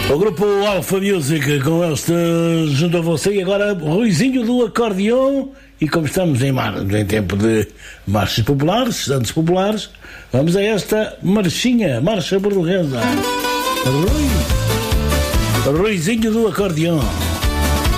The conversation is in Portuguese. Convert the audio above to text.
O grupo Alpha Music com este junto a você e agora Ruizinho do acordeão. E como estamos em tempo de marchas populares, santos populares, vamos a esta marcha portuguesa. Ruizinho do acordeão.